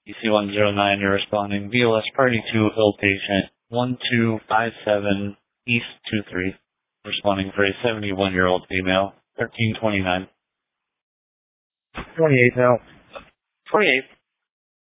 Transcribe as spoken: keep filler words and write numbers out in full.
E C one zero nine, you're responding. B L S Party two, Hill Patient, one two five seven East two three. Responding for a seventy-one-year-old female, thirteen twenty-nine. twenty-eight now. twenty-eight.